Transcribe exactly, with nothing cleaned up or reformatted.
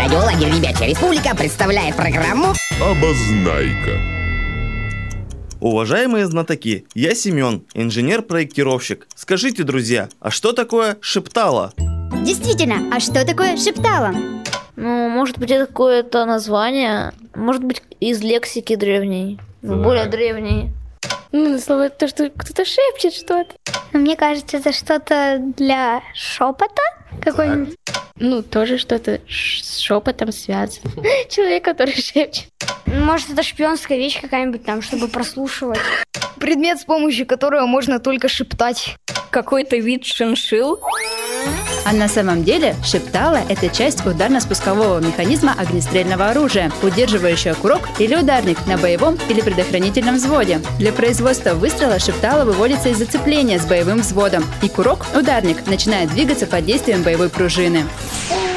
Радиолагерь «Ребячья республика» представляет программу «Обознайка». Уважаемые знатоки, я Семен, инженер-проектировщик. Скажите, друзья, а что такое шептало? Действительно, а что такое шептало? Ну, может быть, это какое-то название, может быть, из лексики древней, ну, более древней. Ну, слово то, что кто-то шепчет что-то. Мне кажется, это что-то для шепота какой-нибудь. Ну, тоже что-то с шепотом связано. Человек, который шепчет. Может, это шпионская вещь какая-нибудь там, чтобы прослушивать. Предмет, с помощью которого можно только шептать. Какой-то вид шиншилл. А на самом деле шептало – это часть ударно-спускового механизма огнестрельного оружия, удерживающая курок или ударник на боевом или предохранительном взводе. Для производства выстрела шептало выводится из зацепления с боевым взводом, и курок, ударник, начинает двигаться под действием боевой пружины.